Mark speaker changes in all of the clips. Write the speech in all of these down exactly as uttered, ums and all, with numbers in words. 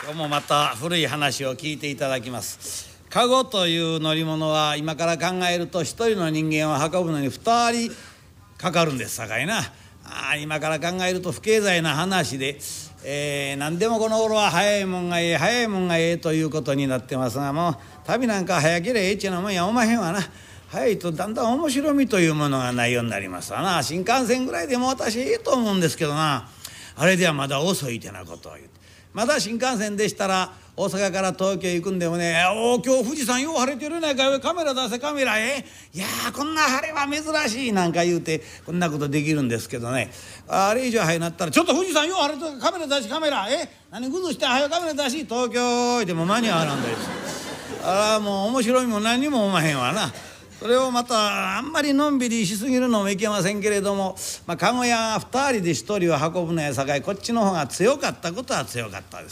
Speaker 1: 今日もまた古い話を聞いていただきます。カゴという乗り物は今から考えると一人の人間を運ぶのに二人かかるんですさかいな。あ今から考えると不経済な話で、えー、何でもこの頃は早いもんがええ早いもんがええということになってますが、もう旅なんか早ければええっちゅうのもんやおまへんわな。早いとだんだん面白みというものがないようになりますわな。新幹線ぐらいでも私ええと思うんですけどな、あれではまだ遅いてなことを言うて。まだ新幹線でしたら大阪から東京行くんでもね「おお今日富士山よう晴れてるやないかい、カメラ出せカメラえいやーこんな晴れは珍しい」なんか言うてこんなことできるんですけどね、あれ以上早なったら「ちょっと富士山よう晴れてるカメラ出しカメラえ何崩して早カメラ出し東京」でも間に合わなんだよ。ああもう面白いも何にもおまへんわな。それをまたあんまりのんびりしすぎるのもいけませんけれども、まあ、籠屋ふたりでひとりを運ぶのやさかいこっちの方が強かったことは強かったです。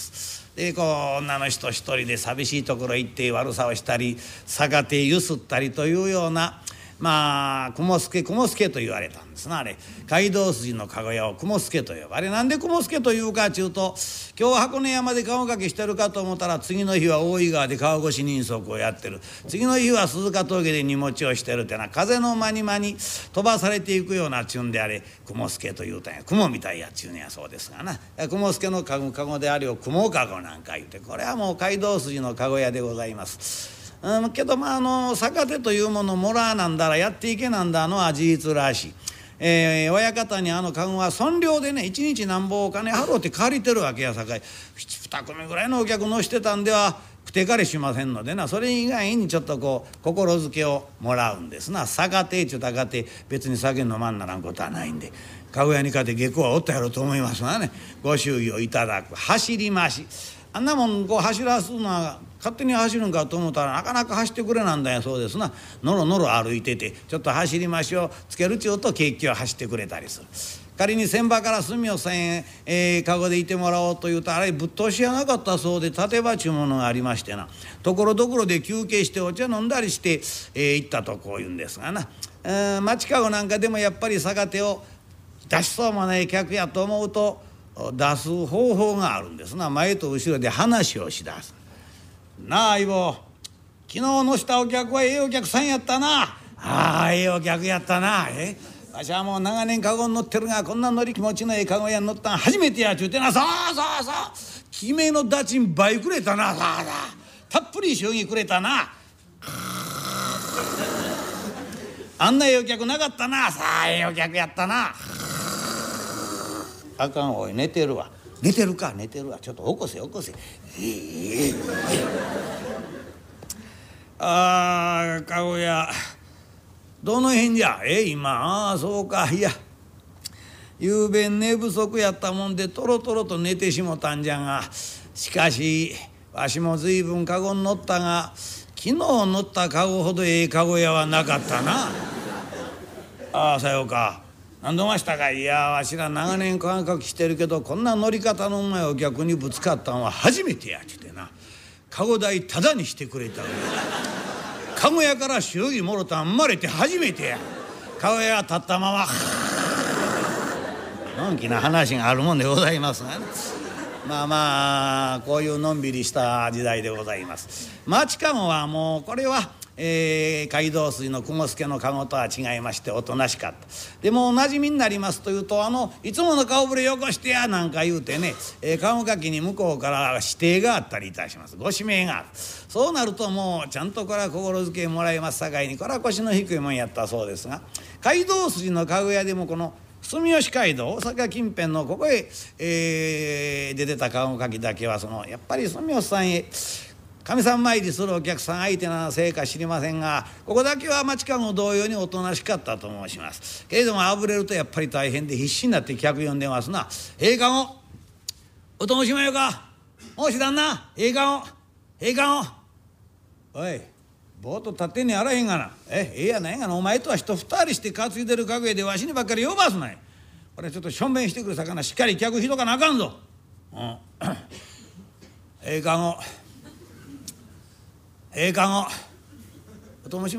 Speaker 1: でこう女の人一人で寂しいところ行って悪さをしたり逆手ゆすったりというような、まあ雲助雲助と言われたんですな。あれ街道筋の籠屋を雲助と呼ばれ、なんで雲助というかちゅうと、今日箱根山で顔かけしてるかと思ったら次の日は大井川で川越し人足をやってる、次の日は鈴鹿峠で荷物をしてるってな、風の間に間に飛ばされていくようなちゅうんであれ雲助というたんや。雲みたいやちゅうねやそうですがな。雲助の籠籠であれを雲籠なんか言うて、これはもう街道筋の籠屋でございます。うん、けどまああの逆手というものもらなんだらやっていけなんだのは事実らしい。えー、親方にあの籠は損料でね一日なんぼお金払うて借りてるわけやさかい、に組ぐらいのお客乗してたんではくてかれしませんのでな、それ以外にちょっとこう心づけをもらうんですな。逆手ちゅうたかて別に酒飲まんならんことはないんで、籠屋にかて下戸はおったやろと思いますがね、ご祝儀をいただく走りまし、あんなもんこう走らすのは勝手に走るんかと思ったらなかなか走ってくれなんだよそうですな。のろのろ歩いててちょっと走りましょうつけるちゅうと景気を走ってくれたりする。仮に船場から住吉さんへ、えー、籠でいてもらおうというとあれぶっ通しやなかったそうで、立場ちゅうものがありましてな、ところどころで休憩してお茶飲んだりして、えー、行ったとこう言うんですがな、えー、町籠なんかでもやっぱり逆手を出しそうもない客やと思うと出す方法があるんですな。前と後ろで話をしだす。なあ相棒、昨日乗したお客はええお客さんやったな。ああええお客やったな。えわしはもう長年カゴに乗ってるがこんな乗り気持ちのええカゴ屋に乗ったん初めてやちゅうてな。そうそうそう決めのダチン倍くれたな。さあさあたっぷり祝儀くれたな。あんなええお客なかったな。さあええお客やったな。あかんおい寝てるわ。寝てるか寝てるわ。ちょっと起こせ起こせ。ええああ籠屋どの辺じゃえ今。ああそうか。いやゆうべ寝不足やったもんでとろとろと寝てしもたんじゃが、しかしわしも随分籠に乗ったが昨日乗った籠ほどええ籠屋はなかったな。ああさようか。何度ましたか。いやわしら長年感覚してるけどこんな乗り方のうまいお客にぶつかったんは初めてやちゅてな。籠代タダにしてくれたわ。籠屋から祝儀もろたん生まれて初めてや。籠屋立ったままのんきな話があるもんでございますがね。まあまあこういうのんびりした時代でございます。町籠はもうこれはえー、街道筋の雲助の籠とは違いましておとなしかった。でもおなじみになりますというと、あのいつもの顔ぶれよこしてやなんか言うてね、えー、籠かきに向こうから指定があったりいたします。ご指名がある。そうなるともうちゃんとこれは心づけもらいますさかいにこれは腰の低いもんやったそうですが、街道筋の籠屋でもこの住吉街道大阪近辺のここへ、えー、出てた籠かきだけはそのやっぱり住吉さんへ神さん参りするお客さん相手なせいか知りませんが、ここだけは町籠同様におとなしかったと申します。けれどもあぶれるとやっぱり大変で必死になって客呼んでますな。ええ籠おともしまよか。申し旦那ええ籠ええ籠おいぼーっと立ってんねあらへんがな。えええやないがな。お前とは人二人して担いでる籠屋でわしにばっかり呼ばすない。これちょっとしょんべんしてくるさかな。しっかり客引とかなあかんぞ。うんええ籠ええ籠おともし